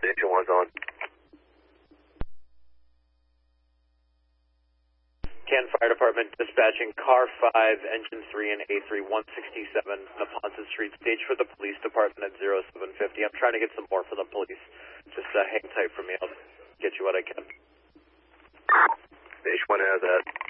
Station 1's on. Canton Fire Department dispatching car 5, engine 3 and A3 167 Neponset Street. Stage for the police department at 0750. I'm trying to get some more for the police. Just hang tight for me. I'll get you what I can. Station 1 has that.